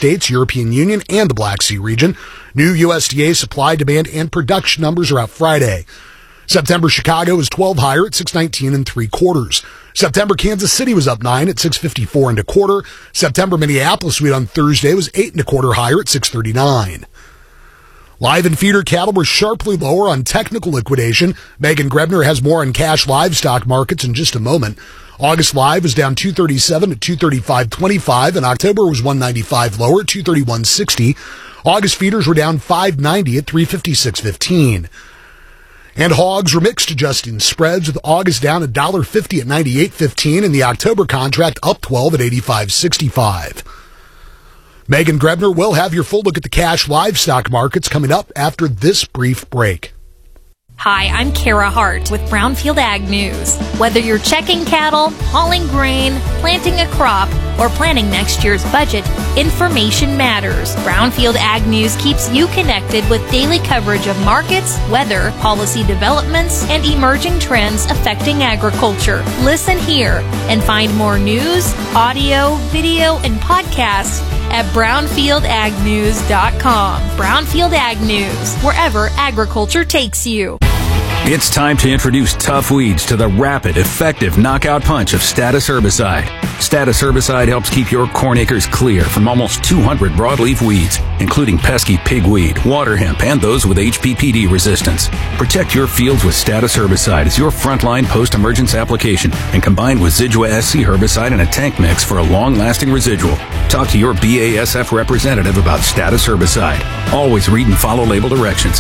States, European Union, and the Black Sea region. New USDA supply, demand, and production numbers are out Friday. September Chicago was 12 higher at 619 3/4. September Kansas City was up 9 at 654 1/4. September Minneapolis wheat on Thursday was 8 1/4 higher at 639. Live and feeder cattle were sharply lower on technical liquidation. Megan Grebner has more on cash livestock markets in just a moment. August live was down 237 at 235.25, and October was 195 lower at 231.60. August feeders were down 590 at 356.15. And hogs were mixed adjusting spreads, with August down $1.50 at 98.15, and the October contract up 12 at 85.65. Megan Grebner will have your full look at the cash livestock markets coming up after this brief break. Hi, I'm Kara Hart with Brownfield Ag News. Whether you're checking cattle, hauling grain, planting a crop, or planning next year's budget, information matters. Brownfield Ag News keeps you connected with daily coverage of markets, weather, policy developments, and emerging trends affecting agriculture. Listen here and find more news, audio, video, and podcasts at brownfieldagnews.com. Brownfield Ag News, wherever agriculture takes you. It's time to introduce tough weeds to the rapid, effective knockout punch of Status herbicide. Status herbicide helps keep your corn acres clear from almost 200 broadleaf weeds, including pesky pigweed, water hemp, and those with HPPD resistance. Protect your fields with Status herbicide as your frontline post-emergence application, and combined with Zidua SC herbicide in a tank mix for a long-lasting residual. Talk to your BASF representative about Status herbicide. Always read and follow label directions.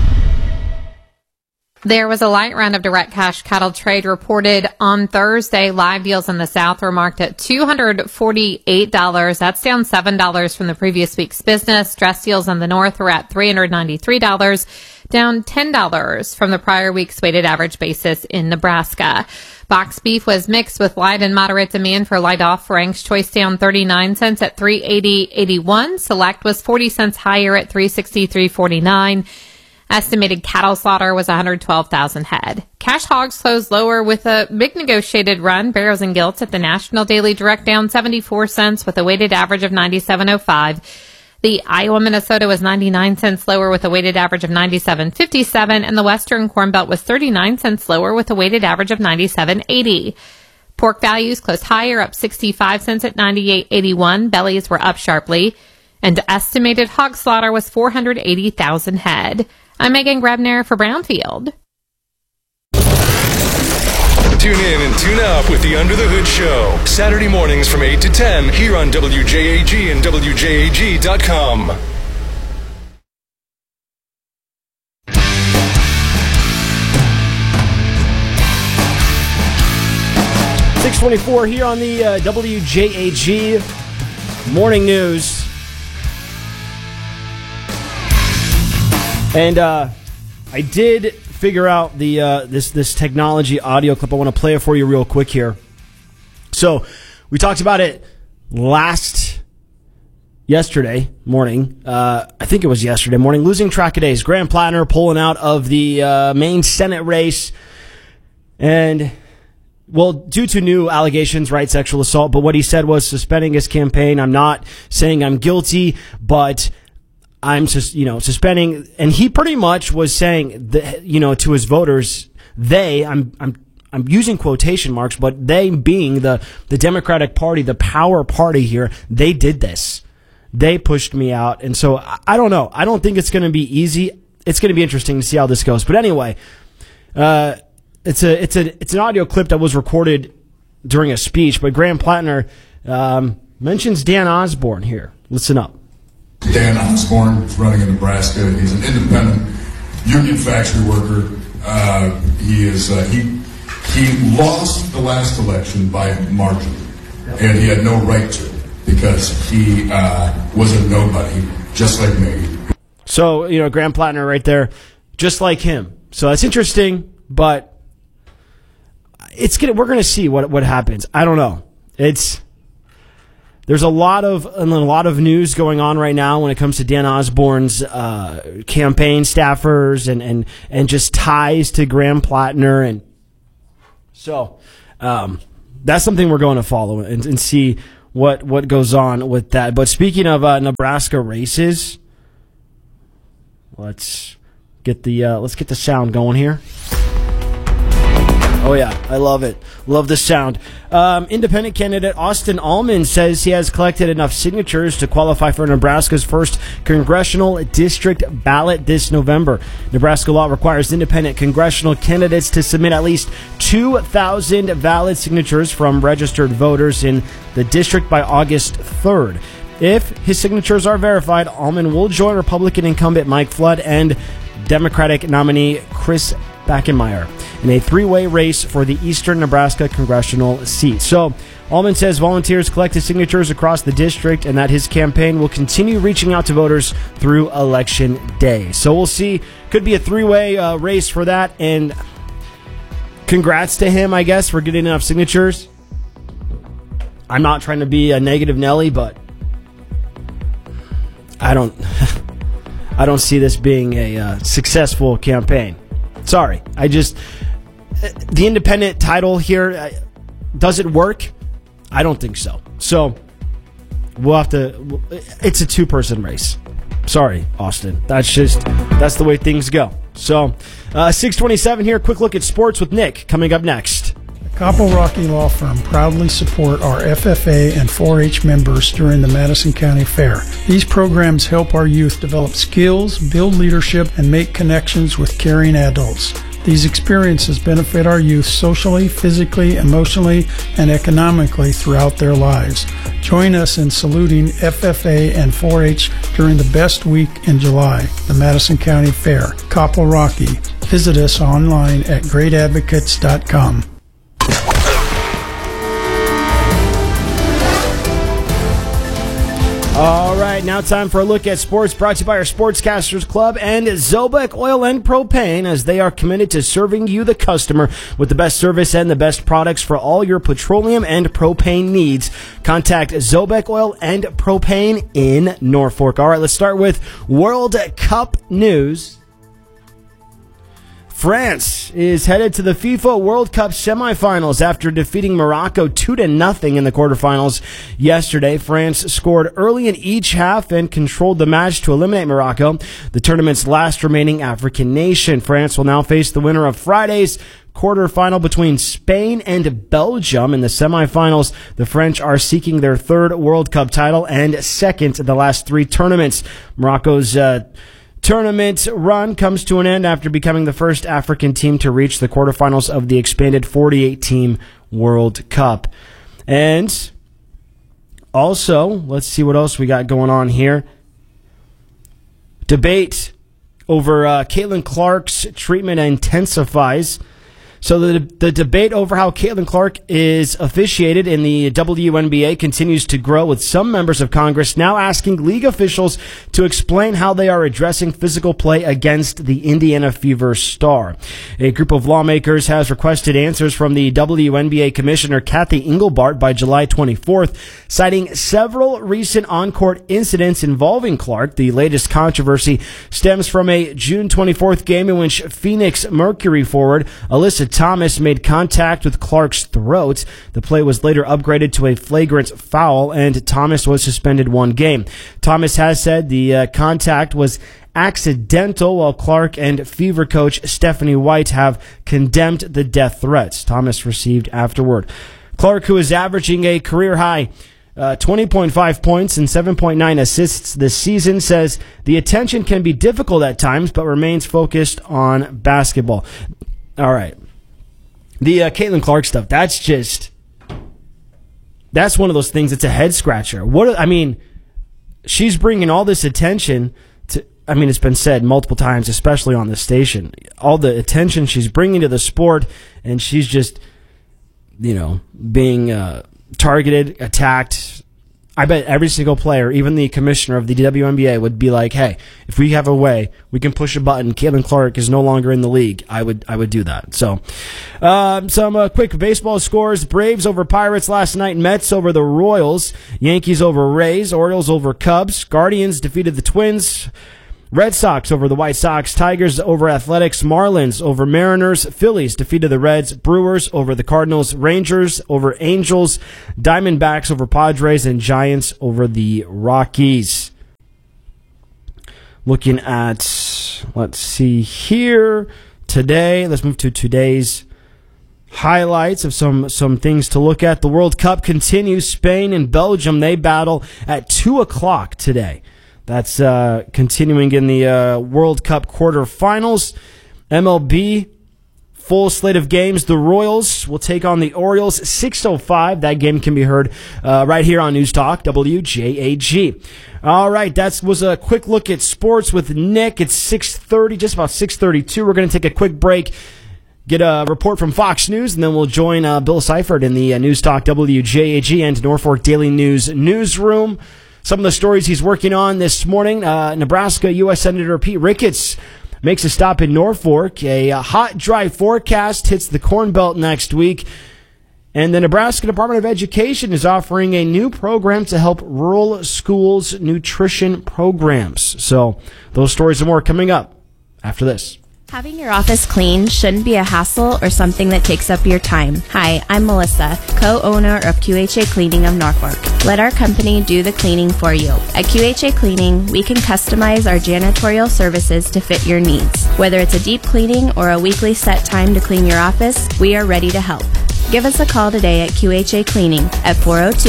There was a light round of direct cash cattle trade reported on Thursday. Live deals in the South were marked at $248. That's down $7 from the previous week's business. Dress deals in the North were at $393, down $10 from the prior week's weighted average basis in Nebraska. Box beef was mixed with light and moderate demand for light off. Frank's Choice down 39 cents at $380.81. Select was 40 cents higher at $363.49. Estimated cattle slaughter was 112,000 head. Cash hogs closed lower with a big negotiated run. Barrows and Gilts at the National Daily Direct down 74 cents with a weighted average of 97.05. The Iowa Minnesota was 99 cents lower with a weighted average of 97.57, and the Western Corn Belt was 39 cents lower with a weighted average of 97.80. Pork values closed higher, up 65 cents at 98.81. Bellies were up sharply, and estimated hog slaughter was 480,000 head. I'm Megan Grebner for Brownfield. Tune in and tune up with the Under the Hood Show. Saturday mornings from 8 to 10 here on WJAG and WJAG.com. .624 here on the WJAG Morning News. And I did figure out the this technology audio clip. I want to play it for you real quick here. So we talked about it yesterday morning. I think it was yesterday morning. Losing track of days. Graham Plattner pulling out of the Maine Senate race. And, well, due to new allegations, right, sexual assault. But what he said was suspending his campaign. I'm not saying I'm guilty, but I'm just, suspending, and he pretty much was saying that, to his voters, I'm using quotation marks, but they being the Democratic Party, the power party here, they did this. They pushed me out, and so I don't know. I don't think it's going to be easy. It's going to be interesting to see how this goes. But anyway, it's an audio clip that was recorded during a speech, but Graham Plattner mentions Dan Osborne here. Listen up. Dan Osborne is running in Nebraska. He's an independent union factory worker. He lost the last election by margin, and he had no right to because he was a nobody, just like me. So, Graham Plattner right there, just like him. So that's interesting, but we're going to see what happens. I don't know. There's a lot of news going on right now when it comes to Dan Osborne's campaign staffers and just ties to Graham Plattner, and so that's something we're going to follow and see what goes on with that. But speaking of Nebraska races, let's get the sound going here. Oh yeah, I love it. Love the sound. Independent candidate Austin Allman says he has collected enough signatures to qualify for Nebraska's first congressional district ballot this November. Nebraska law requires independent congressional candidates to submit at least 2,000 valid signatures from registered voters in the district by August 3rd. If his signatures are verified, Allman will join Republican incumbent Mike Flood and Democratic nominee Chris Backenmeyer in a three-way race for the Eastern Nebraska congressional seat. So, Allman says volunteers collected signatures across the district and that his campaign will continue reaching out to voters through Election Day. So we'll see. Could be a three-way race for that, and congrats to him, I guess, for getting enough signatures. I'm not trying to be a negative Nelly, but I don't see this being a successful campaign. Sorry. The independent title here, does it work? I don't think so. So, it's a two-person race. Sorry, Austin. That's the way things go. So, 6:27 here. Quick look at sports with Nick coming up next. Copple Rocky Law Firm proudly support our FFA and 4-H members during the Madison County Fair. These programs help our youth develop skills, build leadership, and make connections with caring adults. These experiences benefit our youth socially, physically, emotionally, and economically throughout their lives. Join us in saluting FFA and 4-H during the best week in July, the Madison County Fair. Copple Rocky. Visit us online at greatadvocates.com. All right, now time for a look at sports brought to you by our Sportscasters Club and Zobek Oil and Propane, as they are committed to serving you, the customer, with the best service and the best products for all your petroleum and propane needs. Contact Zobek Oil and Propane in Norfolk. All right, let's start with World Cup news. France is headed to the FIFA World Cup semifinals after defeating Morocco 2-0 in the quarterfinals yesterday. France scored early in each half and controlled the match to eliminate Morocco, the tournament's last remaining African nation. France will now face the winner of Friday's quarterfinal between Spain and Belgium. In the semifinals, the French are seeking their third World Cup title and second in the last three tournaments. Morocco's tournament run comes to an end after becoming the first African team to reach the quarterfinals of the expanded 48-team World Cup. And also, let's see what else we got going on here. Debate over Caitlin Clark's treatment intensifies. So the debate over how Caitlin Clark is officiated in the WNBA continues to grow, with some members of Congress now asking league officials to explain how they are addressing physical play against the Indiana Fever star. A group of lawmakers has requested answers from the WNBA Commissioner Kathy Engelbart by July 24th, citing several recent on-court incidents involving Clark. The latest controversy stems from a June 24th game in which Phoenix Mercury forward Alyssa Thomas made contact with Clark's throat. The play was later upgraded to a flagrant foul, and Thomas was suspended 1 game. Thomas has said the contact was accidental, while Clark and Fever coach Stephanie White have condemned the death threats Thomas received afterward. Clark, who is averaging a career-high 20.5 points and 7.9 assists this season, says the attention can be difficult at times, but remains focused on basketball. All right. The Caitlin Clark stuff, that's one of those things. It's a head scratcher. She's bringing all this attention to, it's been said multiple times, especially on this station, all the attention she's bringing to the sport, and she's just, being targeted, attacked. I bet every single player, even the commissioner of the WNBA, would be like, hey, if we have a way, we can push a button, Caitlin Clark is no longer in the league, I would do that. So, some quick baseball scores. Braves over Pirates last night, Mets over the Royals, Yankees over Rays, Orioles over Cubs, Guardians defeated the Twins, Red Sox over the White Sox, Tigers over Athletics, Marlins over Mariners, Phillies defeated the Reds, Brewers over the Cardinals, Rangers over Angels, Diamondbacks over Padres, and Giants over the Rockies. Looking at, let's see here, today, let's move to today's highlights of some things to look at. The World Cup continues. Spain and Belgium, they battle at 2 o'clock today. That's continuing in the World Cup quarterfinals. MLB, full slate of games. The Royals will take on the Orioles, 6:05. That game can be heard right here on News Talk, WJAG. All right, that was a quick look at sports with Nick. It's 6:30, just about 6:32. We're going to take a quick break, get a report from Fox News, and then we'll join Bill Seifert in the News Talk WJAG and Norfolk Daily News newsroom. Some of the stories he's working on this morning. Nebraska U.S. Senator Pete Ricketts makes a stop in Norfolk. A hot, dry forecast hits the Corn Belt next week. And the Nebraska Department of Education is offering a new program to help rural schools' nutrition programs. So those stories and more coming up after this. Having your office clean shouldn't be a hassle or something that takes up your time. Hi, I'm Melissa, co-owner of QHA Cleaning of Norfolk. Let our company do the cleaning for you. At QHA Cleaning, we can customize our janitorial services to fit your needs. Whether it's a deep cleaning or a weekly set time to clean your office, we are ready to help. Give us a call today at QHA Cleaning at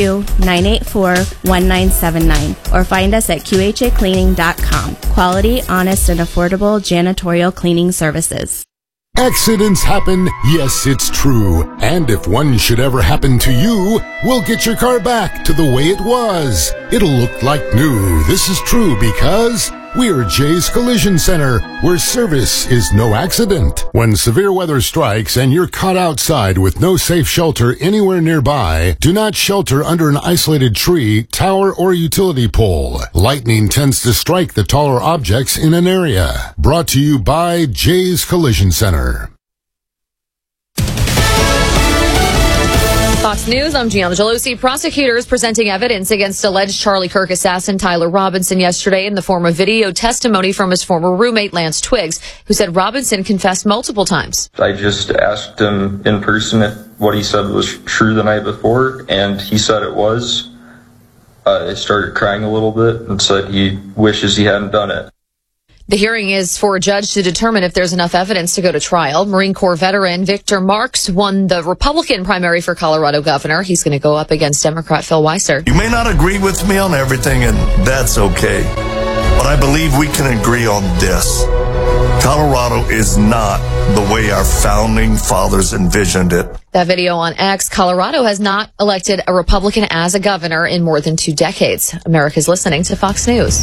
402-984-1979 or find us at QHAcleaning.com. Quality, honest, and affordable janitorial cleaning services. Accidents happen, yes, it's true. And if one should ever happen to you, we'll get your car back to the way it was. It'll look like new. This is true because we're Jay's Collision Center, where service is no accident. When severe weather strikes and you're caught outside with no safe shelter anywhere nearby, do not shelter under an isolated tree, tower, or utility pole. Lightning tends to strike the taller objects in an area. Brought to you by Jay's Collision Center. Fox News, I'm Gianna Gelosi. Prosecutors presenting evidence against alleged Charlie Kirk assassin Tyler Robinson yesterday in the form of video testimony from his former roommate Lance Twiggs, who said Robinson confessed multiple times. I just asked him in person if what he said was true the night before, and he said it was. I started crying a little bit and said he wishes he hadn't done it. The hearing is for a judge to determine if there's enough evidence to go to trial. Marine Corps veteran Victor Marks won the Republican primary for Colorado governor. He's going to go up against Democrat Phil Weiser. You may not agree with me on everything, and that's okay. But I believe we can agree on this. Colorado is not the way our founding fathers envisioned it. That video on X, Colorado has not elected a Republican as a governor in more than 2 decades. America's listening to Fox News.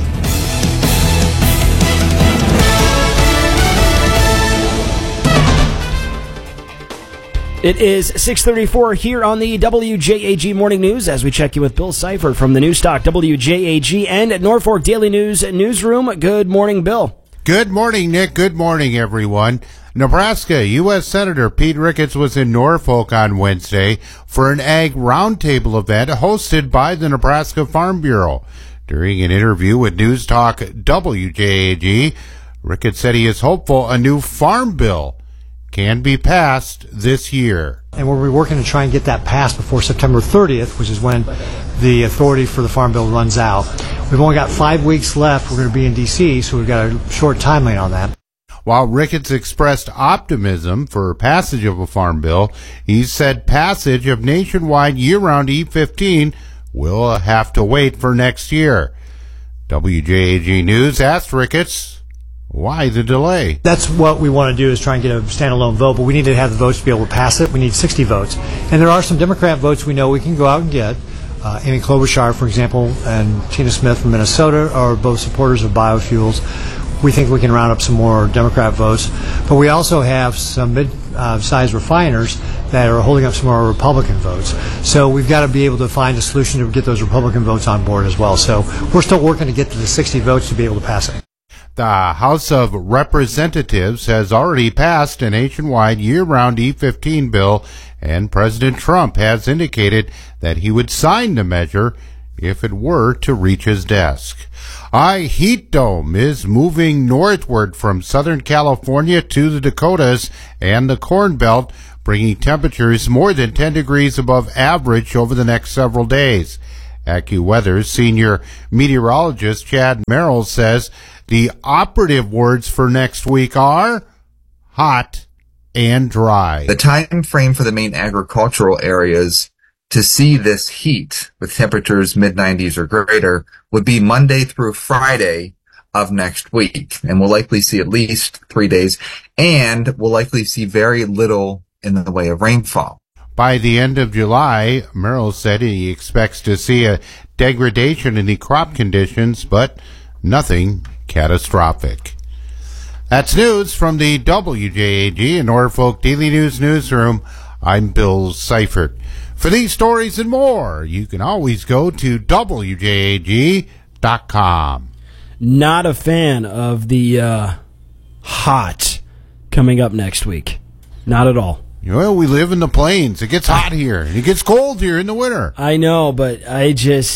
It is 6:34 here on the WJAG Morning News as we check in with Bill Seifert from the Newstalk WJAG and Norfolk Daily News newsroom. Good morning, Bill. Good morning, Nick. Good morning, everyone. Nebraska U.S. Senator Pete Ricketts was in Norfolk on Wednesday for an Ag Roundtable event hosted by the Nebraska Farm Bureau. During an interview with News Talk WJAG, Ricketts said he is hopeful a new farm bill can be passed this year. And we'll be working to try and get that passed before September 30th, which is when the authority for the Farm Bill runs out. We've only got 5 weeks left. We're going to be in D.C., so we've got a short timeline on that. While Ricketts expressed optimism for passage of a farm bill, he said passage of nationwide year-round E15 will have to wait for next year. WJAG News asked Ricketts, why the delay? That's what we want to do, is try and get a standalone vote, but we need to have the votes to be able to pass it. We need 60 votes. And there are some Democrat votes we know we can go out and get. Amy Klobuchar, for example, and Tina Smith from Minnesota are both supporters of biofuels. We think we can round up some more Democrat votes. But we also have some mid-sized refiners that are holding up some more Republican votes. So we've got to be able to find a solution to get those Republican votes on board as well. So we're still working to get to the 60 votes to be able to pass it. The House of Representatives has already passed a nationwide year-round E15 bill, and President Trump has indicated that he would sign the measure if it were to reach his desk. A heat dome is moving northward from Southern California to the Dakotas and the Corn Belt, bringing temperatures more than 10 degrees above average over the next several days. AccuWeather's senior meteorologist Chad Merrill says the operative words for next week are hot and dry. The time frame for the main agricultural areas to see this heat with temperatures mid-90s or greater would be Monday through Friday of next week. And we'll likely see at least 3 days, and we'll likely see very little in the way of rainfall. By the end of July, Merrill said he expects to see a degradation in the crop conditions, but nothing catastrophic. That's news from the WJAG and Norfolk Daily News Newsroom. I'm Bill Seifert. For these stories and more, you can always go to WJAG.com. Not a fan of the hot coming up next week. Not at all. Well, we live in the plains. It gets hot here, and it gets cold here in the winter. I know, but I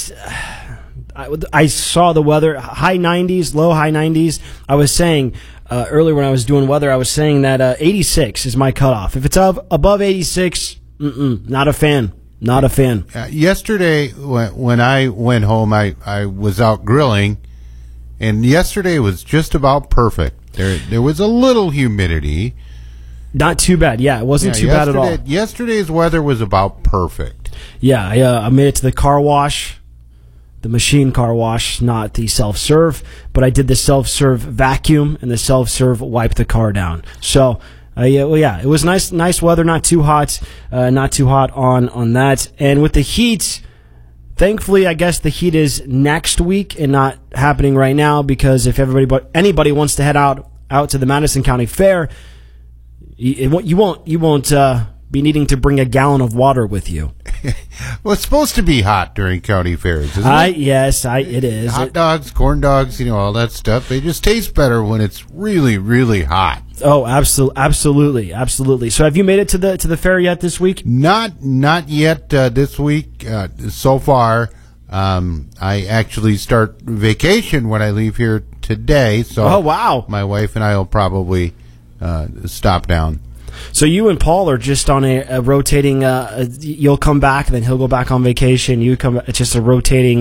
saw the weather, high 90s, low high 90s. I was saying earlier when I was doing weather, I was saying that 86 is my cutoff. If it's above 86, not a fan. Not a fan. Yesterday, when I went home, I was out grilling, and yesterday was just about perfect. There was a little humidity. Not too bad. Yeah, it wasn't too bad at all. Yesterday's weather was about perfect. Yeah, I made it to the car wash, the machine car wash, not the self-serve, but I did the self-serve vacuum and the self-serve wipe the car down. So, it was nice weather, not too hot on that. And with the heat, thankfully, I guess the heat is next week and not happening right now, because if anybody wants to head out to the Madison County Fair, you won't be needing to bring a gallon of water with you. Well, it's supposed to be hot during county fairs, isn't it? Yes, it is. Hot dogs, corn dogs, all that stuff. They just taste better when it's really, really hot. Oh, absolutely. So have you made it to the fair yet this week? Not yet this week so far. I actually start vacation when I leave here today. So oh, wow. My wife and I will probably stop down. So you and Paul are just on a rotating. You'll come back, then he'll go back on vacation. You come. It's just a rotating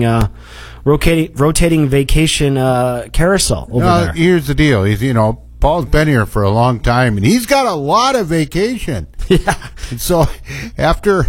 vacation carousel over there. Here's the deal: Paul's been here for a long time, and he's got a lot of vacation. Yeah. And so after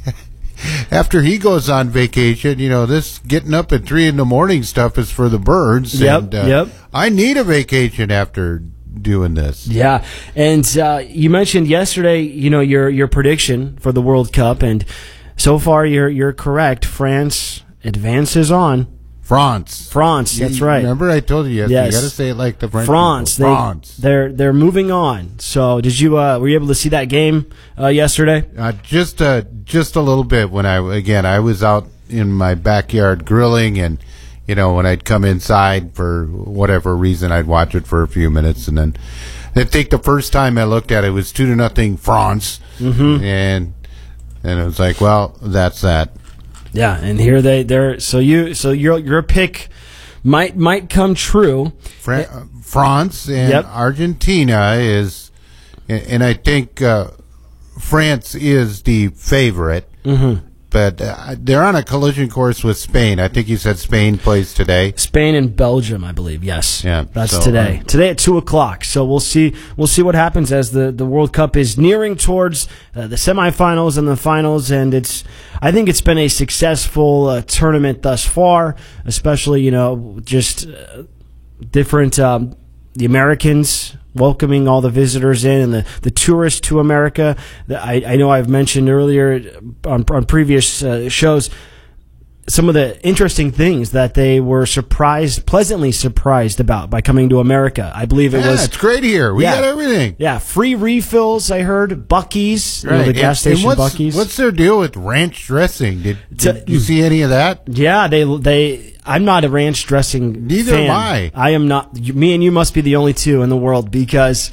he goes on vacation, this getting up at 3 a.m. stuff is for the birds. Yep. I need a vacation after doing this. Yeah, and you mentioned yesterday, your prediction for the World Cup, and so far you're correct. France advances on. France. That's right. Remember I told you yesterday. Yes. You got to say it like the French. France. They're moving on. So did you were you able to see that game yesterday? Just a little bit. When I was out in my backyard grilling, and when I'd come inside for whatever reason, I'd watch it for a few minutes, and then I think the first time I looked at it was 2-0 France, and it was like, well, that's that. Yeah, and here they're so your pick might come true. France and Argentina is, and I think France is the favorite. But they're on a collision course with Spain. I think you said Spain plays today. Spain and Belgium, I believe. Yes. Yeah, that's today. Today at 2:00. So we'll see what happens as the World Cup is nearing towards the semifinals and the finals. And I think it's been a successful tournament thus far, especially just different the Americans welcoming all the visitors in, and the tourists to America. I know I've mentioned earlier on previous shows some of the interesting things that they were pleasantly surprised about by coming to America. I believe it was... it's great here. We got everything. Yeah, free refills, I heard. Buc-ee's, right. The gas station Buc-ee's. What's their deal with ranch dressing? Did you see any of that? Yeah, I'm not a ranch dressing Neither fan. am I. I am not. Me and you must be the only two in the world, because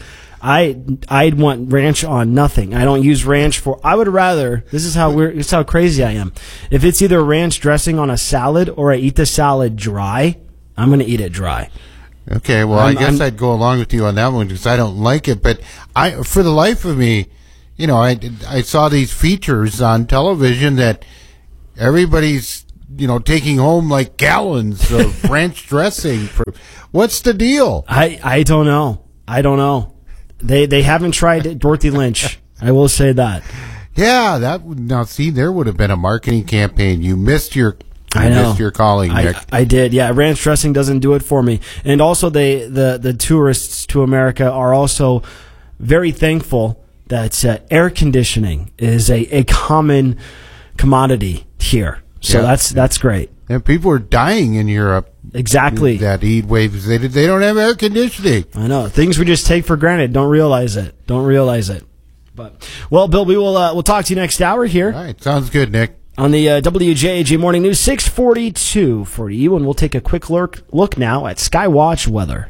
I'd want ranch on nothing. I don't use ranch I would rather, this is how crazy I am. If it's either ranch dressing on a salad or I eat the salad dry, I'm going to eat it dry. Okay, well, I guess I'd go along with you on that one because I don't like it. But for the life of me, I saw these features on television that everybody's, taking home like gallons of ranch dressing. What's the deal? I don't know. They haven't tried Dorothy Lynch. I will say that. Yeah, there would have been a marketing campaign. You missed your calling, Nick. I did. Yeah, ranch dressing doesn't do it for me. And also, the tourists to America are also very thankful that air conditioning is a common commodity here. So that's great. And people are dying in Europe. Exactly. That heat wave. They don't have air conditioning. I know. Things we just take for granted. Don't realize it. But, well, Bill, we'll talk to you next hour here. All right. Sounds good, Nick. On the WJAG Morning News, 6:42 for you, and we'll take a quick look now at Skywatch weather.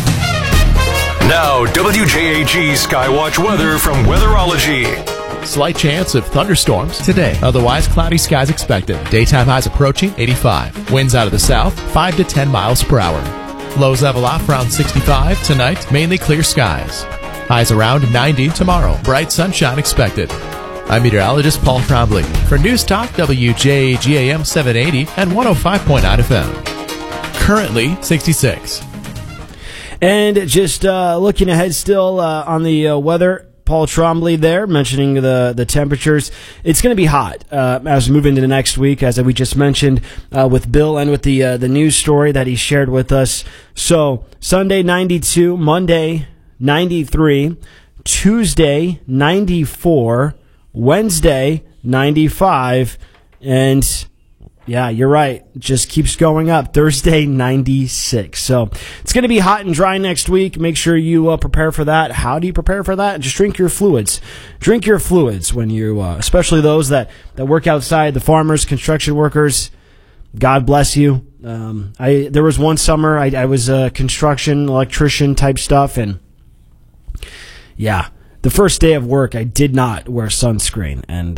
Now, WJAG Skywatch weather from Weatherology. Slight chance of thunderstorms today. Otherwise, cloudy skies expected. Daytime highs approaching 85. Winds out of the south, 5 to 10 miles per hour. Lows level off around 65 tonight. Mainly clear skies. Highs around 90 tomorrow. Bright sunshine expected. I'm meteorologist Paul Trombley for News Talk WJAG AM 780 and 105.9 FM. Currently 66. And just looking ahead still on the weather, Paul Trombley there mentioning the temperatures. It's going to be hot as we move into the next week, as we just mentioned with Bill and with the news story that he shared with us. So Sunday 92, Monday 93, Tuesday 94, Wednesday 95, and yeah, you're right. Just keeps going up. Thursday, 96. So it's going to be hot and dry next week. Make sure you prepare for that. How do you prepare for that? Just drink your fluids. Drink your fluids when you, especially those that work outside, the farmers, construction workers. God bless you. There was one summer I was a construction electrician type stuff, and yeah, the first day of work I did not wear sunscreen, and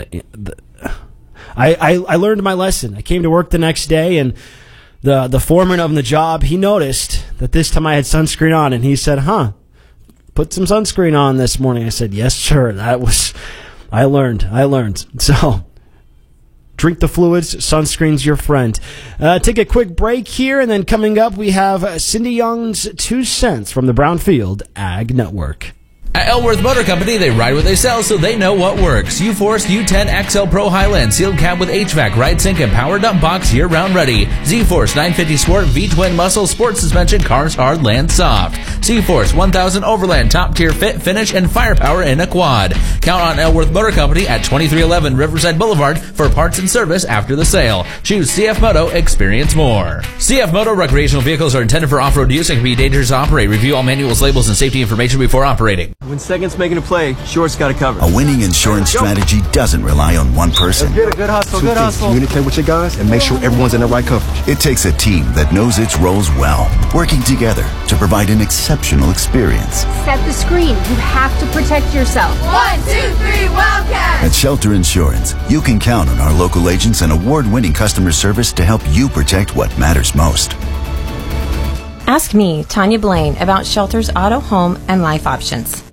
I learned my lesson. I came to work the next day, and the foreman of the job, he noticed that this time I had sunscreen on, and he said, put some sunscreen on this morning. I said, yes, sir. I learned. So drink the fluids. Sunscreen's your friend. Take a quick break here, and then coming up, we have Cindy Young's 2 cents from the Brownfield Ag Network. At Elworth Motor Company, they ride what they sell, so they know what works. U-Force U10 XL Pro Highland, sealed cab with HVAC, ride sync, and power dump box, year-round ready. Z-Force 950 Sport, V-Twin Muscle, Sport Suspension, cars hard, land soft. C-Force 1000 Overland, top-tier fit, finish, and firepower in a quad. Count on Elworth Motor Company at 2311 Riverside Boulevard for parts and service after the sale. Choose CF Moto, experience more. CF Moto recreational vehicles are intended for off-road use and can be dangerous to operate. Review all manuals, labels, and safety information before operating. When second's making a play, Short's got it covered. A winning insurance strategy doesn't rely on one person. Let's get a good hustle, good hustle. Communicate with your guys and make sure everyone's in the right coverage. It takes a team that knows its roles well, working together to provide an exceptional experience. Set the screen. You have to protect yourself. 1, 2, 3, Wildcats! At Shelter Insurance, you can count on our local agents and award-winning customer service to help you protect what matters most. Ask me, Tanya Blaine, about Shelter's auto, home, and life options.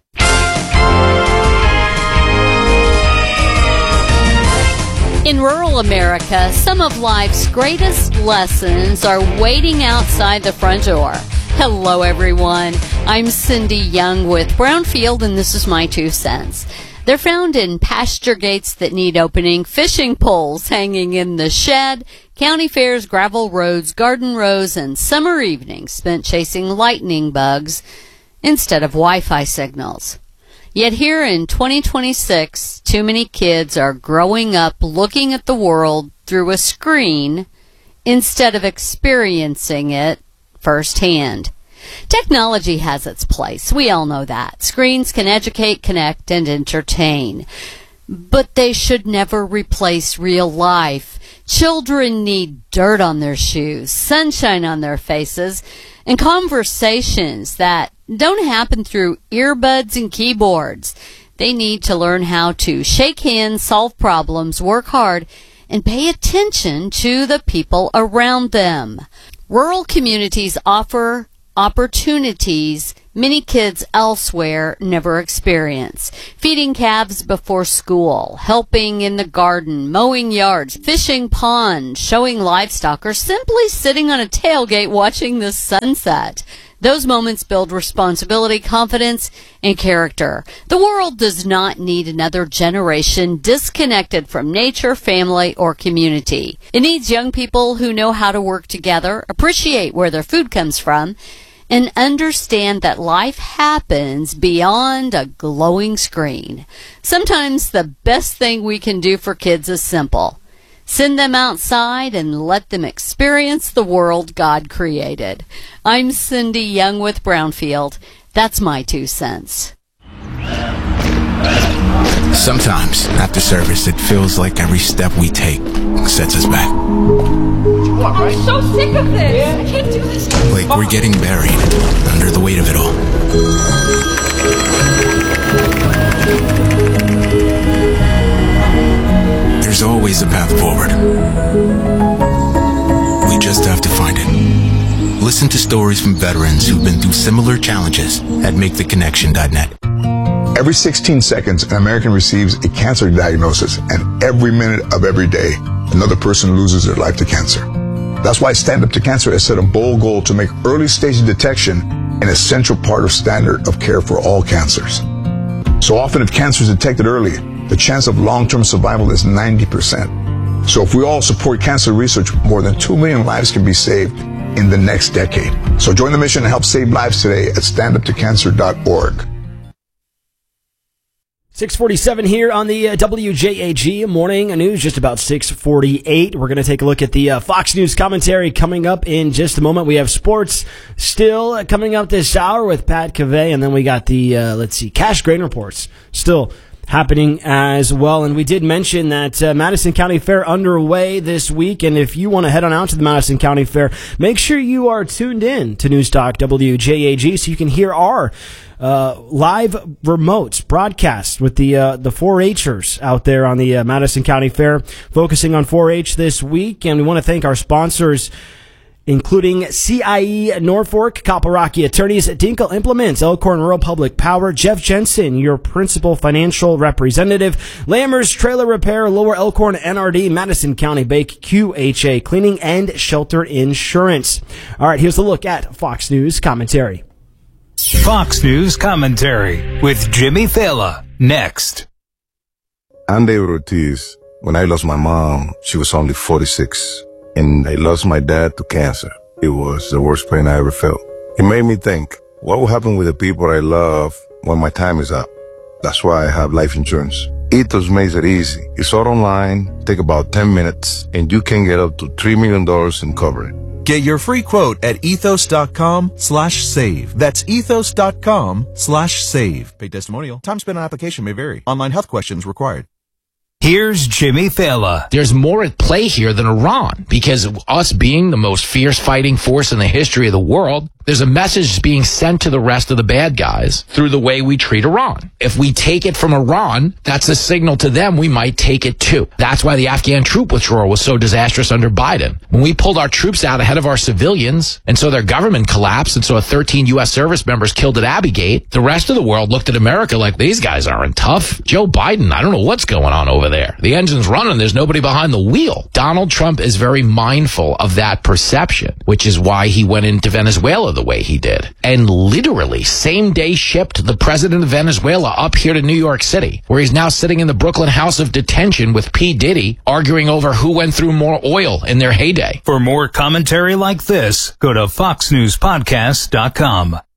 In rural America, some of life's greatest lessons are waiting outside the front door. Hello, everyone. I'm Cindy Young with Brownfield, and this is my 2 cents. They're found in pasture gates that need opening, fishing poles hanging in the shed, county fairs, gravel roads, garden rows, and summer evenings spent chasing lightning bugs instead of Wi-Fi signals. Yet here in 2026, too many kids are growing up looking at the world through a screen instead of experiencing it firsthand. Technology has its place. We all know that. Screens can educate, connect, and entertain. But they should never replace real life. Children need dirt on their shoes, sunshine on their faces, and conversations that don't happen through earbuds and keyboards. They need to learn how to shake hands, solve problems, work hard, and pay attention to the people around them. Rural communities offer opportunities many kids elsewhere never experience. Feeding calves before school, helping in the garden, mowing yards, fishing ponds, showing livestock, or simply sitting on a tailgate watching the sunset. Those moments build responsibility, confidence, and character. The world does not need another generation disconnected from nature, family, or community. It needs young people who know how to work together, appreciate where their food comes from, and understand that life happens beyond a glowing screen. Sometimes the best thing we can do for kids is simple. Send them outside and let them experience the world God created. I'm Cindy Young with Brownfield. That's my 2 cents. Sometimes, after service, it feels like every step we take sets us back. I'm so sick of this. I can't do this. Like we're getting buried under the weight of it all. There's always a path forward. We just have to find it. Listen to stories from veterans who've been through similar challenges at MakeTheConnection.net. Every 16 seconds, an American receives a cancer diagnosis, and every minute of every day, another person loses their life to cancer. That's why Stand Up to Cancer has set a bold goal to make early stage detection an essential part of standard of care for all cancers. So often, if cancer is detected early, the chance of long-term survival is 90%. So if we all support cancer research, more than 2 million lives can be saved in the next decade. So join the mission and help save lives today at standuptocancer.org. 6:47 here on the WJAG morning news, just about 6:48. We're going to take a look at the Fox News commentary coming up in just a moment. We have sports still coming up this hour with Pat Cavey, and then we got the, cash grain reports still happening as well. And we did mention that Madison County Fair underway this week, and if you want to head on out to the Madison County Fair, make sure you are tuned in to News Talk WJAG so you can hear our live remotes broadcast with the 4-H'ers out there on the Madison County Fair, focusing on 4-H this week. And we want to thank our sponsors, including CIE Norfolk, Kapalaki Attorneys, Dinkle Implements, Elkhorn Rural Public Power, Jeff Jensen, your principal financial representative, Lammers Trailer Repair, Lower Elkhorn NRD, Madison County Bake, QHA Cleaning, and Shelter Insurance. All right, here's a look at Fox News commentary. Fox News commentary with Jimmy Fela. Next. I'm David Ortiz. When I lost my mom, she was only 46. And I lost my dad to cancer. It was the worst pain I ever felt. It made me think, what will happen with the people I love when my time is up? That's why I have life insurance. Ethos makes it easy. It's all online, take about 10 minutes, and you can get up to $3 million in coverage. Get your free quote at ethos.com/save. That's ethos.com/save. Paid testimonial. Time spent on application may vary. Online health questions required. Here's Jimmy Fela. There's more at play here than Iran, because of us being the most fierce fighting force in the history of the world, there's a message being sent to the rest of the bad guys through the way we treat Iran. If we take it from Iran, that's a signal to them we might take it too. That's why the Afghan troop withdrawal was so disastrous under Biden. When we pulled our troops out ahead of our civilians, and so their government collapsed, and so 13 U.S. service members killed at Abbey Gate, the rest of the world looked at America like, these guys aren't tough. Joe Biden, I don't know what's going on over there. The engine's running, there's nobody behind the wheel. Donald Trump is very mindful of that perception, which is why he went into Venezuela the way he did, and literally same day shipped the president of Venezuela up here to New York City, where he's now sitting in the Brooklyn House of Detention with P. Diddy, arguing over who went through more oil in their heyday. For more commentary like this, go to foxnewspodcast.com.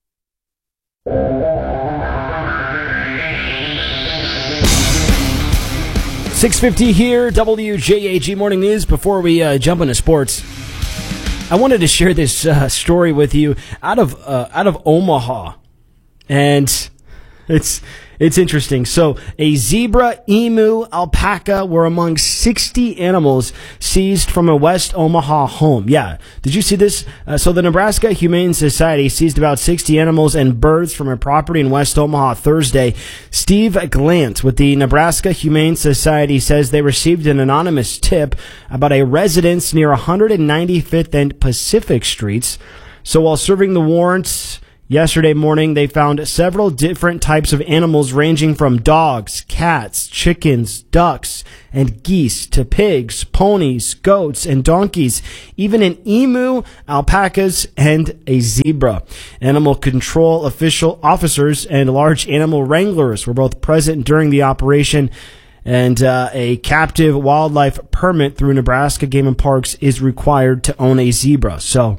6:50 here, WJAG Morning News. Before we jump into sports, I wanted to share this story with you out of Omaha, and it's It's interesting. So a zebra, emu, alpaca were among 60 animals seized from a West Omaha home. Yeah. Did you see this? So the Nebraska Humane Society seized about 60 animals and birds from a property in West Omaha Thursday. Steve Glant with the Nebraska Humane Society says they received an anonymous tip about a residence near 195th and Pacific Streets. So while serving the warrants yesterday morning, they found several different types of animals ranging from dogs, cats, chickens, ducks, and geese to pigs, ponies, goats, and donkeys, even an emu, alpacas, and a zebra. Animal control officers and large animal wranglers were both present during the operation, and a captive wildlife permit through Nebraska Game and Parks is required to own a zebra.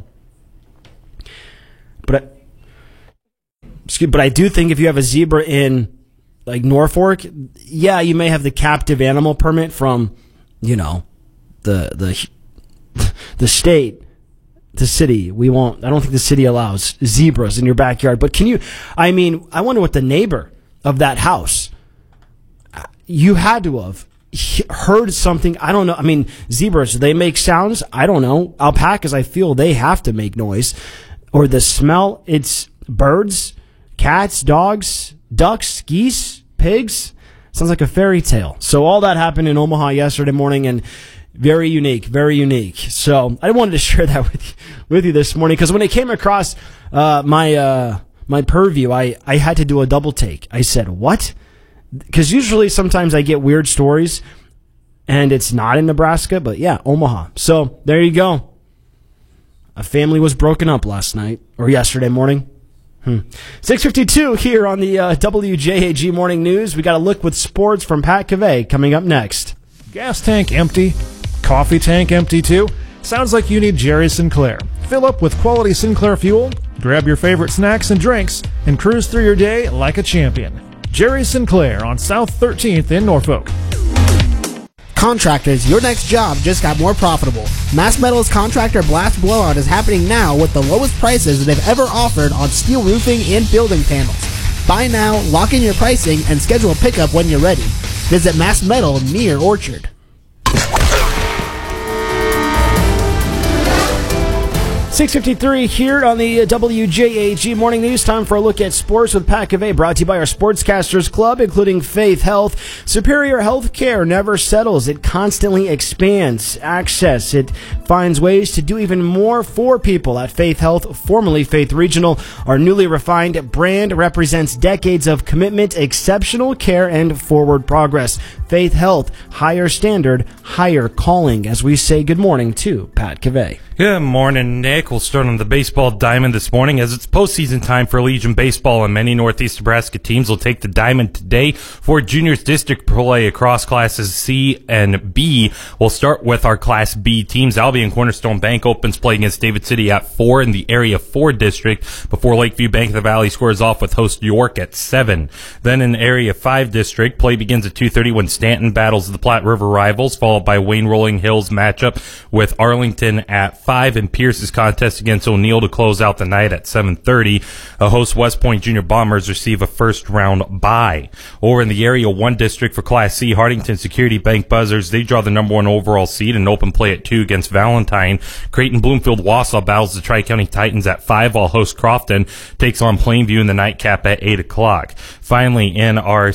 But I do think if you have a zebra in like Norfolk, yeah, you may have the captive animal permit from, the state, the city. I don't think the city allows zebras in your backyard. But I wonder what the neighbor of that house, you had to have heard something. I don't know. I mean, zebras, do they make sounds? I don't know. Alpacas, I feel they have to make noise. Or the smell, it's birds, cats, dogs, ducks, geese, pigs. Sounds like a fairy tale. So all that happened in Omaha yesterday morning, and very unique, very unique. So I wanted to share that with you this morning, because when it came across my purview, I had to do a double take. I said, what? Because usually sometimes I get weird stories, and it's not in Nebraska, but yeah, Omaha. So there you go. A family was broken up last night, or yesterday morning. 6:52 here on the WJAG Morning News. We got a look with sports from Pat Cavey coming up next. Gas tank empty? Coffee tank empty too? Sounds like you need Jerry Sinclair. Fill up with quality Sinclair fuel, grab your favorite snacks and drinks, and cruise through your day like a champion. Jerry Sinclair on South 13th in Norfolk. Contractors, your next job just got more profitable. Mass Metal's Contractor Blast Blowout is happening now with the lowest prices they've ever offered on steel roofing and building panels. Buy now, lock in your pricing, and schedule pickup when you're ready. Visit Mass Metal near Orchard. 6:53 here on the WJAG Morning News. Time for a look at sports with Pat Cavey, brought to you by our Sportscasters Club, including Faith Health. Superior health care never settles. It constantly expands access. It finds ways to do even more for people at Faith Health, formerly Faith Regional. Our newly refined brand represents decades of commitment, exceptional care, and forward progress. Faith Health, higher standard, higher calling. As we say good morning to Pat Cavey. Good morning, Nick. We'll start on the baseball diamond this morning, as it's postseason time for Legion Baseball, and many Northeast Nebraska teams will take the diamond today for juniors district play across classes C and B. We'll start with our Class B teams. Albion Cornerstone Bank opens play against David City at 4 in the Area 4 district, before Lakeview Bank of the Valley squares off with host York at 7. Then in Area 5 district, play begins at 2:30 when Stanton battles the Platte River rivals, followed by Wayne Rolling Hills matchup with Arlington at 5, and Pierce's contest against O'Neill to close out the night at 7:30. Host West Point Junior Bombers receive a first-round bye. Over in the Area 1 district for Class C, Hardington Security Bank Buzzers, they draw the number 1 overall seed and open play at 2 against Valentine. Creighton Bloomfield Wausau battles the Tri-County Titans at 5, while host Crofton takes on Plainview in the nightcap at 8 o'clock. Finally, in our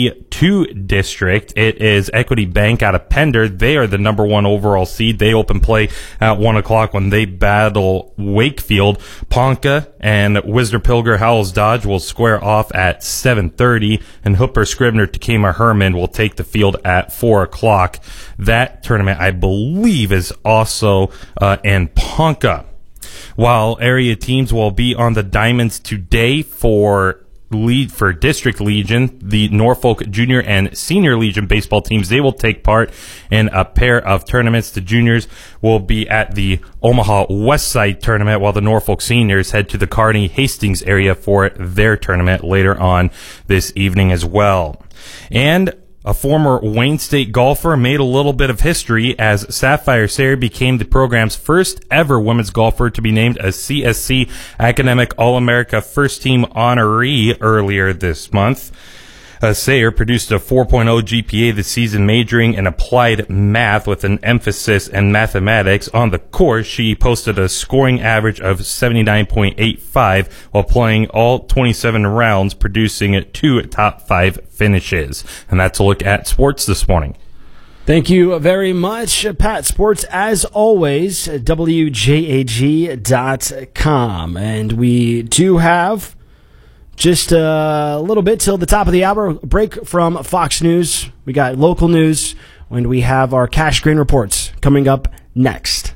C2 district, it is Equity Bank out of Pender. They are the number 1 overall seed. They open play at 1 o'clock when they battle Wakefield. Ponca and Wisner Pilger Howells Dodge will square off at 7:30, and Hooper Scribner Takema Herman will take the field at 4 o'clock. That tournament, I believe, is also in Ponca. While area teams will be on the diamonds today for District Legion, the Norfolk Junior and Senior Legion baseball teams, they will take part in a pair of tournaments. The juniors will be at the Omaha West Side tournament, while the Norfolk seniors head to the Kearney Hastings area for their tournament later on this evening as well. And a former Wayne State golfer made a little bit of history, as Sapphire Sayre became the program's first ever women's golfer to be named a CSC Academic All-America First Team honoree earlier this month. Sayer produced a 4.0 GPA this season, majoring in applied math with an emphasis in mathematics. On the course, she posted a scoring average of 79.85 while playing all 27 rounds, producing 2 top 5 finishes. And that's a look at sports this morning. Thank you very much, Pat. Sports, as always, WJAG.com. And we do have just a little bit till the top of the hour. Break from Fox News. We got local news, and we have our cash grain reports coming up next.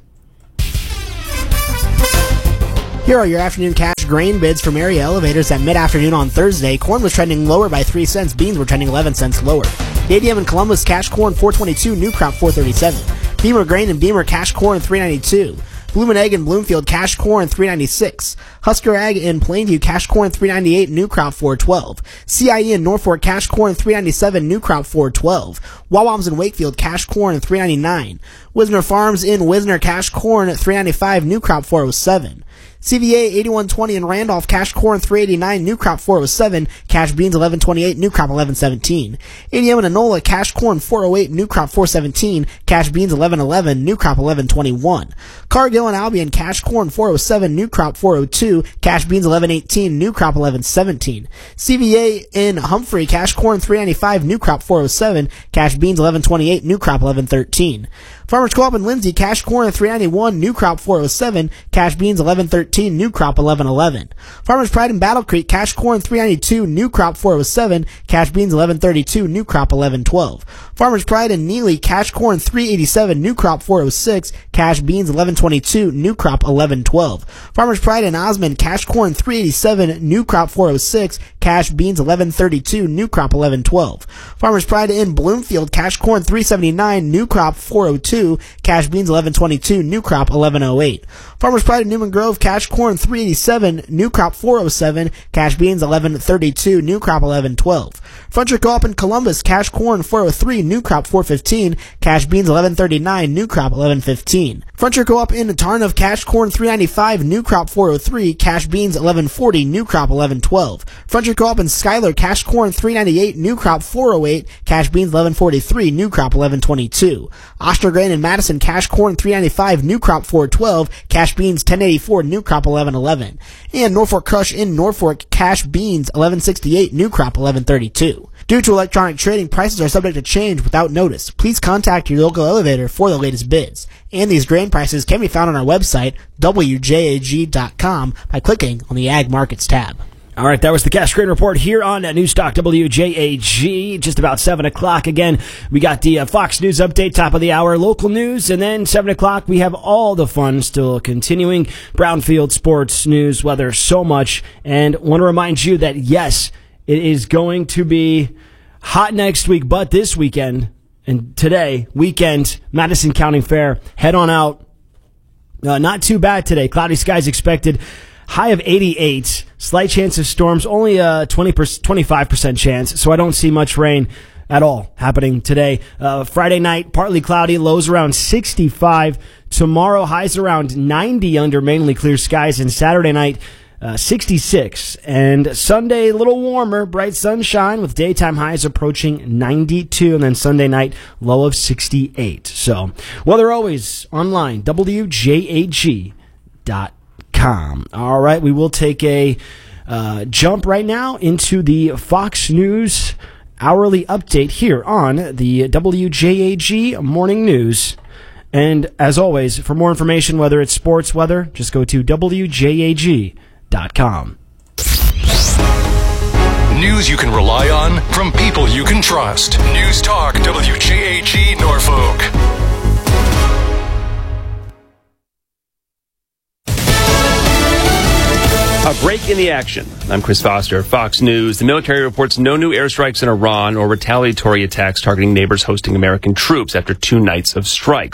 Here are your afternoon cash grain bids from area elevators at mid-afternoon on Thursday. Corn was trending lower by 3 cents. Beans were trending 11 cents lower. The ADM in Columbus, cash corn $4.22, new crop $4.37. Beamer grain and Beamer cash corn $3.92. Bloomin' Egg in Bloomfield, cash corn $3.96. Husker Ag in Plainview, cash corn $3.98, new crop $4.12. CIE in Norfolk, cash corn $3.97, new crop $4.12. Wawams in Wakefield, cash corn $3.99. Wisner Farms in Wisner, cash corn $3.95, new crop $4.07. CVA 8120 in Randolph, cash corn $3.89, new crop $4.07, cash beans $11.28, new crop $11.17. ADM in Enola, cash corn $4.08, new crop $4.17, cash beans $11.11, new crop $11.21. Cargill and Albion, cash corn $4.07, new crop $4.02, cash beans $11.18, new crop $11.17. CVA in Humphrey, cash corn $3.95, new crop $4.07, cash beans $11.28, new crop $11.13. Farmers Co-op in Lindsay, cash corn $3.91, new crop $4.07, cash beans $11.13, new crop $11.11. Farmers Pride in Battle Creek, cash corn $3.92, new crop $4.07, cash beans $11.32, new crop $11.12. Farmers Pride in Neely, cash corn $3.87, new crop $4.06, cash beans $11.22, new crop $11.12. Farmers Pride in Osmond, cash corn $3.87, new crop $4.06, cash beans $11.32, new crop $11.12. Farmers Pride in Bloomfield, cash corn $3.79, new crop $4.02, cash beans $11.22, new crop $11.08. Farmers Pride in Newman Grove, cash corn $3.87, new crop $4.07, cash beans $11.32, new crop $11.12. Frontier Co-op in Columbus, cash corn $4.03, new crop $4.15, cash beans $11.39, new crop $11.15. Frontier Co-op in Tarnov, cash corn $3.95, new crop $4.03, cash beans $11.40, new crop $11.12. Frontier Co-op in Schuyler, cash corn $3.98, new crop $4.08, cash beans $11.43, new crop $11.22. Ostergrain in Madison, cash corn $3.95, new crop $4.12, cash beans $10.84, new crop $11.11. And Norfolk Crush in Norfolk, cash beans $11.68, new crop $11.32. Due to electronic trading, prices are subject to change without notice. Please contact your local elevator for the latest bids. And these grain prices can be found on our website, WJAG.com, by clicking on the Ag Markets tab. All right, that was the Cash Grain Report here on Newstalk WJAG. Just about 7 o'clock. Again, we got the Fox News update, top of the hour, local news, and then 7 o'clock, we have all the fun still continuing. Brownfield sports, news, weather, so much. And want to remind you that, yes, it is going to be hot next week, but this weekend and today, weekend, Madison County Fair. Head on out. Not too bad today. Cloudy skies expected. High of 88. Slight chance of storms. Only a 25% chance. So I don't see much rain at all happening today. Friday night, partly cloudy. Lows around 65. Tomorrow, highs around 90 under mainly clear skies. And Saturday night, 66. And Sunday, a little warmer, bright sunshine with daytime highs approaching 92. And then Sunday night, low of 68. So, weather always online, WJAG.com. All right, we will take a jump right now into the Fox News hourly update here on the WJAG Morning News. And as always, for more information, whether it's sports, weather, just go to WJAG.com. News you can rely on from people you can trust. News Talk WJAG Norfolk. A break in the action. I'm Chris Foster, Fox News. The military reports no new airstrikes in Iran or retaliatory attacks targeting neighbors hosting American troops after 2 nights of strikes.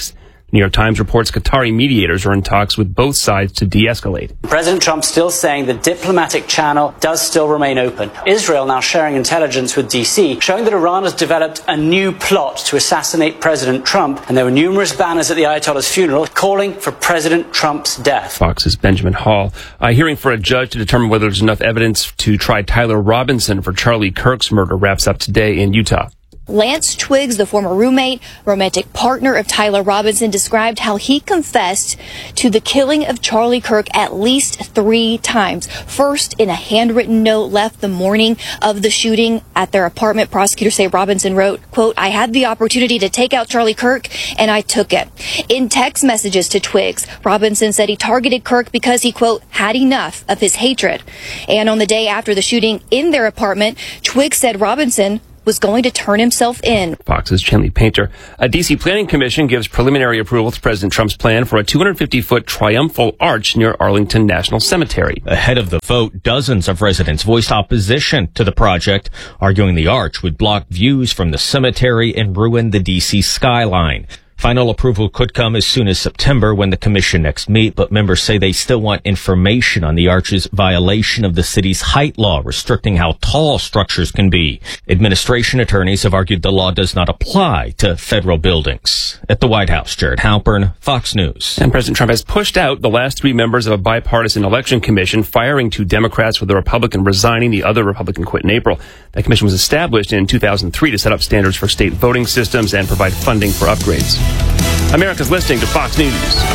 New York Times reports Qatari mediators are in talks with both sides to de-escalate. President Trump still saying the diplomatic channel does still remain open. Israel now sharing intelligence with D.C., showing that Iran has developed a new plot to assassinate President Trump, and there were numerous banners at the Ayatollah's funeral calling for President Trump's death. Fox's Benjamin Hall. A hearing for a judge to determine whether there's enough evidence to try Tyler Robinson for Charlie Kirk's murder wraps up today in Utah. Lance Twiggs, the former romantic partner of Tyler Robinson, described how he confessed to the killing of Charlie Kirk at least 3 times. First, in a handwritten note left the morning of the shooting at their apartment, prosecutors say Robinson wrote, quote, "I had the opportunity to take out Charlie Kirk, and I took it." In text messages to Twiggs, Robinson said he targeted Kirk because he, quote, "had enough of his hatred." And on the day after the shooting in their apartment, Twiggs said Robinson was going to turn himself in. Fox's Chanley Painter. A D.C. Planning Commission gives preliminary approval to President Trump's plan for a 250-foot triumphal arch near Arlington National Cemetery. Ahead of the vote, dozens of residents voiced opposition to the project, arguing the arch would block views from the cemetery and ruin the D.C. skyline. Final approval could come as soon as September when the commission next meet, but members say they still want information on the arch's violation of the city's height law, restricting how tall structures can be. Administration attorneys have argued the law does not apply to federal buildings. At the White House, Jared Halpern, Fox News. And President Trump has pushed out the last 3 members of a bipartisan election commission, firing 2 Democrats with a Republican resigning. The other Republican quit in April. That commission was established in 2003 to set up standards for state voting systems and provide funding for upgrades. America's listening to Fox News.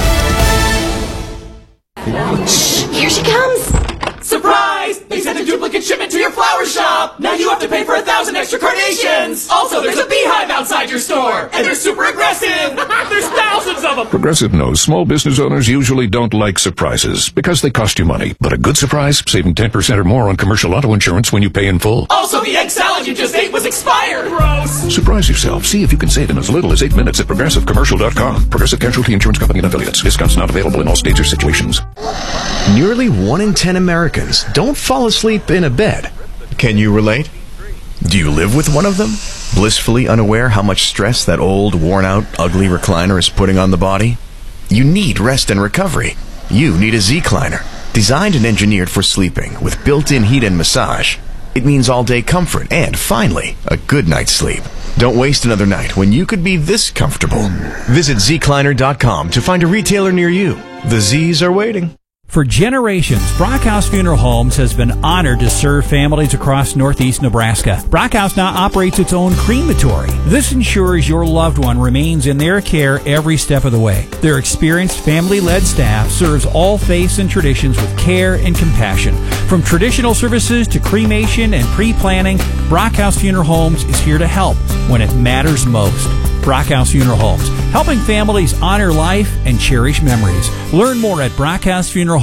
Here she comes! Surprise! They sent a duplicate shipment to your flower shop! Now you have to pay for 1,000 extra carnations! Also, there's a beehive outside your store! And they're super aggressive! There's thousands of them! Progressive knows small business owners usually don't like surprises because they cost you money. But a good surprise, saving 10% or more on commercial auto insurance when you pay in full. Also, the egg salad you just ate was expired! Gross! Surprise yourself. See if you can save in as little as 8 minutes at ProgressiveCommercial.com. Progressive Casualty Insurance Company and Affiliates. Discounts not available in all states or situations. Nearly 1 in 10 Americans don't fall asleep in a bed. Can you relate? Do you live with one of them? Blissfully unaware how much stress that old, worn-out, ugly recliner is putting on the body? You need rest and recovery. You need a Z-Cliner. Designed and engineered for sleeping with built-in heat and massage. It means all-day comfort and, finally, a good night's sleep. Don't waste another night when you could be this comfortable. Visit zcliner.com to find a retailer near you. The Z's are waiting. For generations, Brockhouse Funeral Homes has been honored to serve families across northeast Nebraska. Brockhouse now operates its own crematory. This ensures your loved one remains in their care every step of the way. Their experienced family-led staff serves all faiths and traditions with care and compassion. From traditional services to cremation and pre-planning, Brockhouse Funeral Homes is here to help when it matters most. Brockhouse Funeral Homes, helping families honor life and cherish memories. Learn more at Brockhouse Funeral